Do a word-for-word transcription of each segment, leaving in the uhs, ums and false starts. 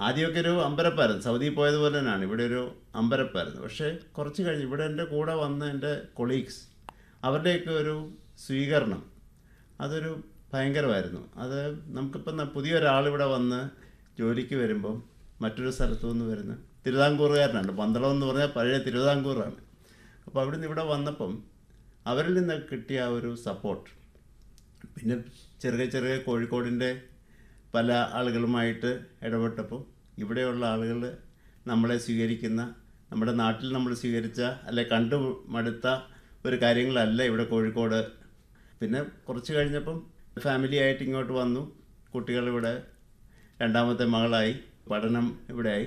ആദ്യമൊക്കെ ഒരു അമ്പരപ്പായിരുന്നു, സൗദിയിൽ പോയതുപോലെ തന്നെയാണ് ഇവിടെ ഒരു അമ്പരപ്പായിരുന്നു. പക്ഷേ കുറച്ച് കഴിഞ്ഞ് ഇവിടെ എൻ്റെ കൂടെ വന്ന എൻ്റെ കൊളീഗ്സ് അവരുടെയൊക്കെ ഒരു സ്വീകരണം അതൊരു ഭയങ്കരമായിരുന്നു. അത് നമുക്കിപ്പം പുതിയൊരാളിവിടെ വന്ന് ജോലിക്ക് വരുമ്പം മറ്റൊരു സ്ഥലത്തു നിന്ന് വരുന്ന തിരുവിതാംകൂറുകാരനാണ്, പന്തളം എന്ന് പറഞ്ഞാൽ പഴയ തിരുവിതാംകൂറാണ്. അപ്പോൾ അവിടെ നിന്ന് ഇവിടെ വന്നപ്പം അവരിൽ നിന്ന് കിട്ടിയ ആ ഒരു സപ്പോർട്ട്, പിന്നെ ചെറിയ ചെറിയ കോഴിക്കോടിൻ്റെ പല ആളുകളുമായിട്ട് ഇടപെട്ടപ്പോൾ ഇവിടെയുള്ള ആളുകൾ നമ്മളെ സ്വീകരിക്കുന്ന, നമ്മുടെ നാട്ടിൽ നമ്മൾ സ്വീകരിച്ച അല്ലെ കണ്ടു മടുത്ത ഒരു കാര്യങ്ങളല്ല ഇവിടെ കോഴിക്കോട്. പിന്നെ കുറച്ച് കഴിഞ്ഞപ്പം ഫാമിലി ആയിട്ട് ഇങ്ങോട്ട് വന്നു, കുട്ടികളിവിടെ, രണ്ടാമത്തെ മകളായി, പഠനം ഇവിടെയായി.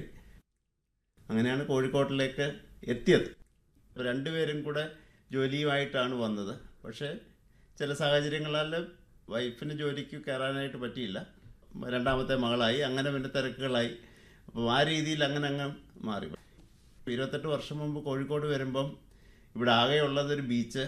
അങ്ങനെയാണ് കോഴിക്കോട്ടിലേക്ക് എത്തിയത്. രണ്ടുപേരും കൂടെ ജോലിയുമായിട്ടാണ് വന്നത്. പക്ഷേ ചില സാഹചര്യങ്ങളാൽ വൈഫിന് ജോലിക്ക് കയറാനായിട്ട് പറ്റിയില്ല, രണ്ടാമത്തെ മകളായി, അങ്ങനെ പിന്നെ തിരക്കുകളായി. അപ്പോൾ ആ രീതിയിൽ അങ്ങനെ അങ്ങ് മാറി. ഇരുപത്തെട്ട് വർഷം മുമ്പ് കോഴിക്കോട് വരുമ്പം ഇവിടെ ആകെയുള്ളതൊരു beach,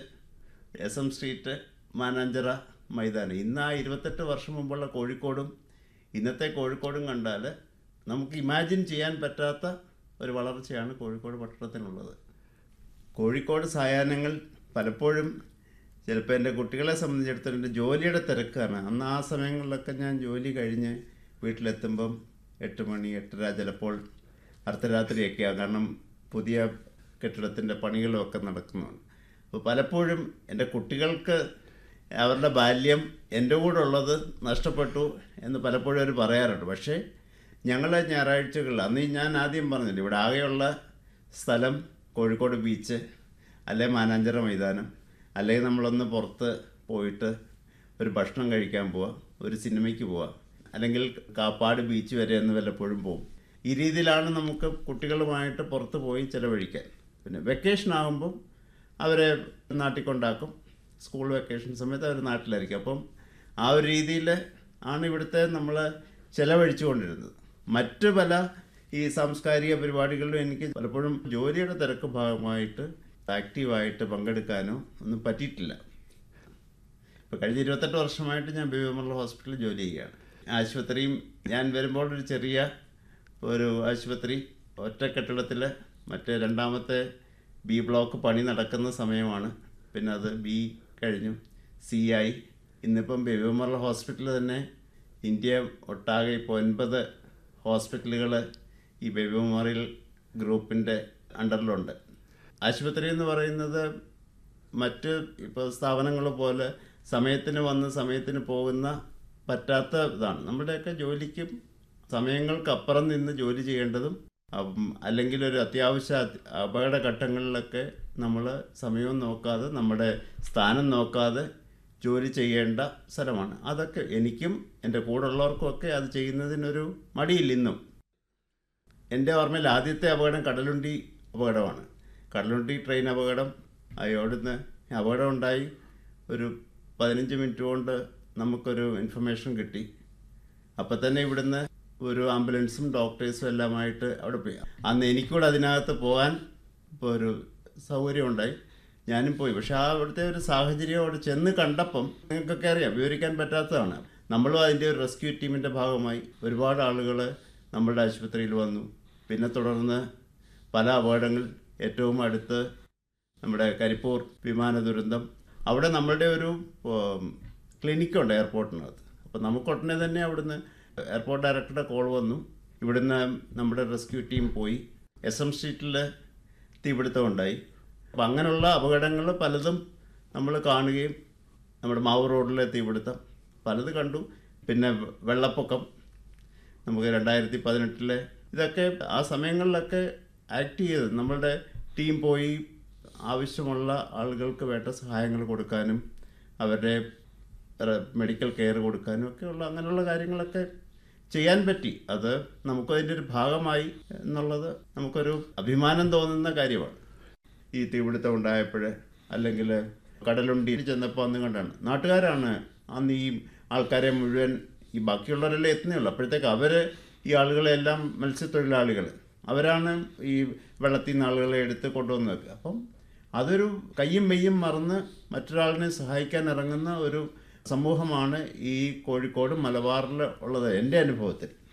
S M street, Mananchira മൈതാനം. ഇന്ന് ആ ഇരുപത്തെട്ട് വർഷം മുമ്പുള്ള കോഴിക്കോടും ഇന്നത്തെ കോഴിക്കോടും കണ്ടാൽ നമുക്ക് ഇമാജിൻ ചെയ്യാൻ പറ്റാത്ത ഒരു വളർച്ചയാണ് കോഴിക്കോട് പട്ടണത്തിനുള്ളത്. കോഴിക്കോട് സായാഹ്നങ്ങൾ പലപ്പോഴും ചിലപ്പോൾ എൻ്റെ കുട്ടികളെ സംബന്ധിച്ചിടത്തോളം എൻ്റെ ജോലിയുടെ തിരക്കാണ്. അന്ന് ആ സമയങ്ങളിലൊക്കെ ഞാൻ ജോലി കഴിഞ്ഞ് വീട്ടിലെത്തുമ്പം എട്ട് മണി എട്ടര, ചിലപ്പോൾ അർദ്ധരാത്രിയൊക്കെയാണ്. കാരണം പുതിയ കെട്ടിടത്തിൻ്റെ പണികളുമൊക്കെ നടക്കുന്നതാണ്. അപ്പോൾ പലപ്പോഴും എൻ്റെ കുട്ടികൾക്ക് അവരുടെ ബാല്യം എൻ്റെ കൂടെ ഉള്ളത് നഷ്ടപ്പെട്ടു എന്ന് പലപ്പോഴും അവർ പറയാറുണ്ട്. പക്ഷേ ഞങ്ങളെ ഞായറാഴ്ചകളിൽ, അന്ന് ഞാൻ ആദ്യം പറഞ്ഞില്ല, ഇവിടെ ആകെയുള്ള സ്ഥലം കോഴിക്കോട് ബീച്ച്, അല്ലെ മാനാഞ്ചിറ മൈതാനം, അല്ലെങ്കിൽ നമ്മളൊന്ന് പുറത്ത് പോയിട്ട് ഒരു ഭക്ഷണം കഴിക്കാൻ പോവുക, ഒരു സിനിമയ്ക്ക് പോവുക, അല്ലെങ്കിൽ കാപ്പാട് ബീച്ച് വരെ എന്ന് വല്ലപ്പോഴും പോകും. ഈ രീതിയിലാണ് നമുക്ക് കുട്ടികളുമായിട്ട് പുറത്ത് പോയി ചിലവഴിക്കാൻ. പിന്നെ വെക്കേഷൻ ആകുമ്പം അവരെ നാട്ടിൽ കൊണ്ടാക്കും, സ്കൂൾ വെക്കേഷൻ സമയത്ത് അവർ നാട്ടിലായിരിക്കും. അപ്പം ആ ഒരു രീതിയിൽ ആണ് ഇവിടുത്തെ നമ്മൾ ചിലവഴിച്ചു കൊണ്ടിരുന്നത്. മറ്റ് പല ഈ സാംസ്കാരിക പരിപാടികളിലും എനിക്ക് പലപ്പോഴും ജോലിയുടെ തിരക്ക് ഭാഗമായിട്ട് ആക്റ്റീവായിട്ട് പങ്കെടുക്കാനോ ഒന്നും പറ്റിയിട്ടില്ല. ഇപ്പോൾ കഴിഞ്ഞ ഇരുപത്തെട്ട് വർഷമായിട്ട് ഞാൻ ബേബി മെമ്മോറിയൽ ഹോസ്പിറ്റലിൽ ജോലി ചെയ്യുകയാണ്. ആശുപത്രിയും ഞാൻ വരുമ്പോൾ ഒരു ചെറിയ ഒരു ആശുപത്രി, ഒറ്റ കെട്ടിടത്തിൽ, മറ്റേ രണ്ടാമത്തെ ബി ബ്ലോക്ക് പണി നടക്കുന്ന സമയമാണ്. പിന്നെ അത് ബി കഴിഞ്ഞു സി ആയി. ഇന്നിപ്പം ബേബി മെമ്മോറിയൽ ഹോസ്പിറ്റൽ തന്നെ ഇന്ത്യ ഒട്ടാകെ ഇപ്പോൾ ഒൻപത് ഹോസ്പിറ്റലുകൾ ഈ ബേബി മെമ്മോറിയൽ ഗ്രൂപ്പിൻ്റെ അണ്ടറിലുണ്ട്. ആശുപത്രി എന്ന് പറയുന്നത് മറ്റ് ഇപ്പോൾ സ്ഥാപനങ്ങൾ പോലെ സമയത്തിന് വന്ന് സമയത്തിന് പോകുന്ന പറ്റാത്ത ഇതാണ്. നമ്മുടെയൊക്കെ ജോലിക്കും സമയങ്ങൾക്കപ്പുറം നിന്ന് ജോലി ചെയ്യേണ്ടതും, അല്ലെങ്കിൽ ഒരു അത്യാവശ്യ അപകടഘട്ടങ്ങളിലൊക്കെ നമ്മൾ സമയവും നോക്കാതെ നമ്മുടെ സ്ഥാനം നോക്കാതെ ജോലി ചെയ്യേണ്ട സ്ഥലമാണ്. അതൊക്കെ എനിക്കും എൻ്റെ കൂടെ ഉള്ളവർക്കും ഒക്കെ അത് ചെയ്യുന്നതിനൊരു മടിയില്ല ഇന്നും. എൻ്റെ ഓർമ്മയിൽ ആദ്യത്തെ അപകടം കടലുണ്ടി അപകടമാണ്. കടലുണ്ടി ട്രെയിൻ അപകടം. അവിടുന്ന് അപകടം ഉണ്ടായി ഒരു പതിനഞ്ച് മിനിറ്റ് കൊണ്ട് നമുക്കൊരു ഇൻഫർമേഷൻ കിട്ടി. അപ്പം തന്നെ ഇവിടുന്ന് ഒരു ആംബുലൻസും ഡോക്ടേഴ്സും എല്ലാമായിട്ട് അവിടെ പോയി. അന്ന് എനിക്കൂടെ അതിനകത്ത് പോകാൻ ഇപ്പോൾ ഒരു സൗകര്യം ഉണ്ടായി, ഞാനും പോയി. പക്ഷെ ആ അവിടുത്തെ ഒരു സാഹചര്യം അവിടെ ചെന്ന് കണ്ടപ്പം നിങ്ങൾക്കൊക്കെ അറിയാം, വിവരിക്കാൻ പറ്റാത്തതാണ്. നമ്മളും അതിൻ്റെ ഒരു റെസ്ക്യൂ ടീമിൻ്റെ ഭാഗമായി ഒരുപാട് ആളുകൾ നമ്മളുടെ ആശുപത്രിയിൽ വന്നു. പിന്നെ തുടർന്ന് പല അപകടങ്ങൾ, ഏറ്റവും അടുത്ത് നമ്മുടെ കരിപ്പൂർ വിമാന ദുരന്തം. അവിടെ നമ്മളുടെ ഒരു ക്ലിനിക്കുണ്ട് എയർപോർട്ടിനകത്ത്. അപ്പോൾ നമുക്ക് ഉടനെ തന്നെ അവിടുന്ന് എയർപോർട്ട് ഡയറക്ടറുടെ കോൾ വന്നു. ഇവിടുന്ന് നമ്മുടെ റെസ്ക്യൂ ടീം പോയി. എസ് എം സ്ട്രീറ്റിൽ തീപിടുത്തം ഉണ്ടായി. അപ്പം അങ്ങനെയുള്ള അപകടങ്ങൾ പലതും നമ്മൾ കാണുകയും, നമ്മുടെ മാവൂർ റോഡിലെ തീപിടുത്തം പലത് കണ്ടു. പിന്നെ വെള്ളപ്പൊക്കം നമുക്ക് രണ്ടായിരത്തി പതിനെട്ടിലെ ഇതൊക്കെ ആ സമയങ്ങളിലൊക്കെ ആക്ട് ചെയ്ത് നമ്മളുടെ ടീം പോയി ആവശ്യമുള്ള ആളുകൾക്ക് വേണ്ട സഹായങ്ങൾ കൊടുക്കാനും അവരുടെ മെഡിക്കൽ കെയർ കൊടുക്കാനും ഒക്കെയുള്ള അങ്ങനെയുള്ള കാര്യങ്ങളൊക്കെ ചെയ്യാൻ പറ്റി. അത് നമുക്കതിൻ്റെ ഒരു ഭാഗമായി എന്നുള്ളത് നമുക്കൊരു അഭിമാനം തോന്നുന്ന കാര്യമാണ്. ഈ തീപിടുത്തം ഉണ്ടായപ്പോൾ, അല്ലെങ്കിൽ കടലുണ്ടി ചെന്നപ്പോൾ അന്ന് കണ്ടാണ് നാട്ടുകാരാണ് അന്ന് ഈ ആൾക്കാരെ മുഴുവൻ, ഈ ബാക്കിയുള്ളവരെല്ലാം എത്തുന്നേയുള്ളൂ. അപ്പോഴത്തേക്ക് അവർ ഈ ആളുകളെല്ലാം മത്സ്യത്തൊഴിലാളികൾ, അവരാണ് ഈ വെള്ളത്തിൽ നിന്ന് ആളുകളെ എടുത്ത് കൊണ്ടുവന്നത്. അപ്പം അതൊരു കയ്യും മെയ്യും മറന്ന് മറ്റൊരാളിനെ സഹായിക്കാൻ ഇറങ്ങുന്ന ഒരു സമൂഹമാണ് ഈ കോഴിക്കോട് മലബാറിൽ ഉള്ളത് എൻ്റെ അനുഭവത്തിൽ.